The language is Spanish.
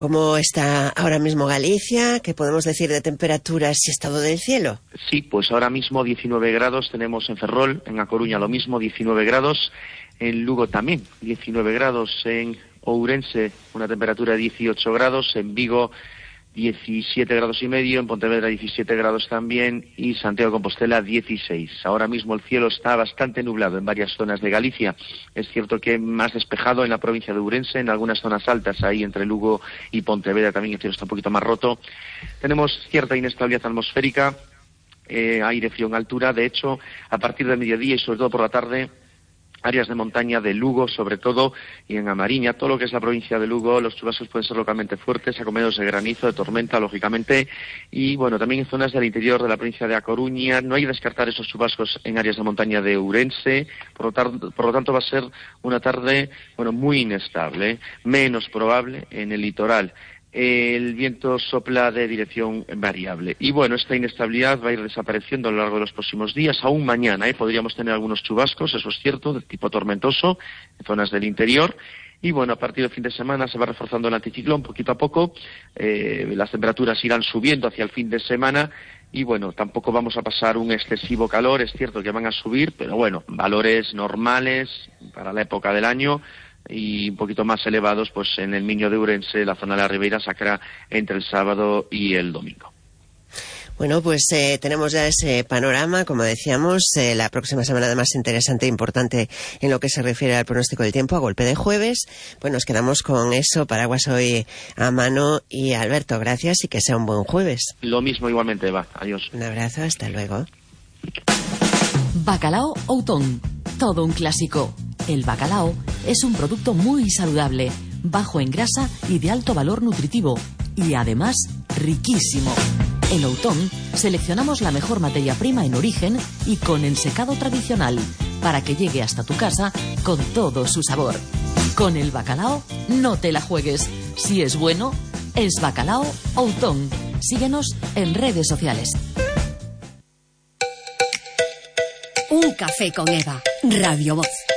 ¿Cómo está ahora mismo Galicia? ¿Qué podemos decir de temperaturas y estado del cielo? Sí, pues ahora mismo 19 grados tenemos en Ferrol, en A Coruña lo mismo, 19 grados, en Lugo también, 19 grados, en Ourense una temperatura de 18 grados, en Vigo 17 grados y medio, en Pontevedra 17 grados también y Santiago de Compostela 16. Ahora mismo el cielo está bastante nublado en varias zonas de Galicia. Es cierto que más despejado en la provincia de Ourense, en algunas zonas altas ahí entre Lugo y Pontevedra también el cielo está un poquito más roto. Tenemos cierta inestabilidad atmosférica, aire frío en altura. De hecho, a partir del mediodía y sobre todo por la tarde, áreas de montaña de Lugo, sobre todo, y en A Mariña, todo lo que es la provincia de Lugo, los chubascos pueden ser localmente fuertes, acompañados de granizo, de tormenta, lógicamente, y bueno, también en zonas del interior de la provincia de A Coruña. No hay que descartar esos chubascos en áreas de montaña de Ourense, por lo tanto va a ser una tarde, bueno, muy inestable, menos probable en el litoral. El viento sopla de dirección variable. Y bueno, esta inestabilidad va a ir desapareciendo a lo largo de los próximos días. Aún mañana podríamos tener algunos chubascos, eso es cierto, de tipo tormentoso, en zonas del interior. Y bueno, a partir del fin de semana se va reforzando el anticiclón poquito a poco. Las temperaturas irán subiendo hacia el fin de semana. Y bueno, tampoco vamos a pasar un excesivo calor. Es cierto que van a subir, pero bueno, valores normales para la época del año. Y un poquito más elevados pues en el Miño de Ourense, la zona de la Ribeira Sacra, entre el sábado y el domingo. Bueno, pues tenemos ya ese panorama, como decíamos, la próxima semana además interesante e importante en lo que se refiere al pronóstico del tiempo, a golpe de jueves. Pues nos quedamos con eso, paraguas hoy a mano, y Alberto, gracias y que sea un buen jueves. Lo mismo igualmente, Eva. Adiós. Un abrazo, hasta luego. Bacalao Outón, todo un clásico. El bacalao es un producto muy saludable, bajo en grasa y de alto valor nutritivo, y además riquísimo. En Outón seleccionamos la mejor materia prima en origen y con ensecado tradicional, para que llegue hasta tu casa con todo su sabor. Con el bacalao no te la juegues. Si es bueno, es Bacalao Outón. Síguenos en redes sociales. Un café con Eva, Radio Voz.